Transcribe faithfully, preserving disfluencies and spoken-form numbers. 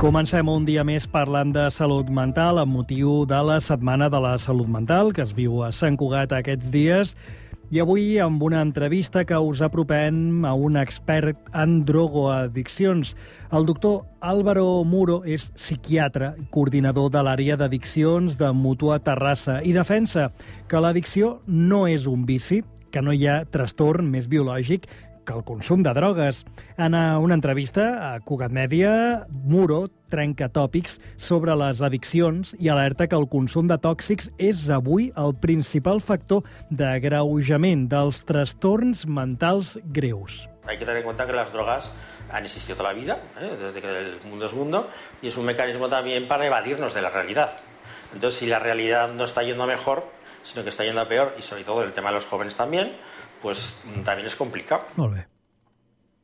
Comencem un dia més parlant de salut mental amb motiu de la Setmana de la Salut Mental que es viu a Sant Cugat aquests dies. I avui amb una entrevista que us apropem a un expert en drogoaddiccions. El doctor Álvaro Muro és psiquiatre i coordinador de l'àrea d'addiccions de Mútua Terrassa i defensa que l'addicció no és un vici, que no hi ha trastorn més biològic que el consum de drogues. En una entrevista a Cugat Mèdia, Muro trenca tòpics sobre les addiccions i alerta que el consum de tòxics és avui el principal factor d'agreujament dels trastorns mentals greus. Hay que tener en cuenta que las drogas han existido toda la vida, ¿eh? desde que el mundo es mundo, y es un mecanismo también para evadirnos de la realidad. Entonces, si la realidad no está yendo a mejor, sino que está yendo a peor, y sobre todo el tema de los jóvenes también, pues también es complicado. Molt bé.